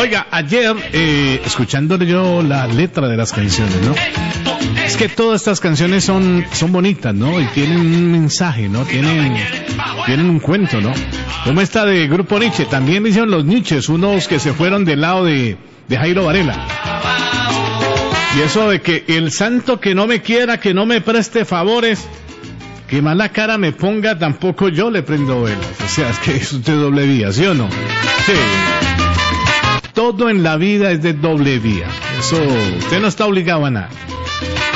Oiga, ayer, escuchándole yo la letra de las canciones, ¿no? Es que todas estas canciones son bonitas, ¿no? Y tienen un mensaje, ¿no? Tienen un cuento, ¿no? Como esta de Grupo Nietzsche, también hicieron los Nietzsches, unos que se fueron del lado de Jairo Varela. Y eso de que el santo que no me quiera, que no me preste favores, que mala cara me ponga, tampoco yo le prendo velas. O sea, es que es de doble vía, ¿sí o no? Sí. Todo en la vida es de doble vía. Eso, usted no está obligado a nada.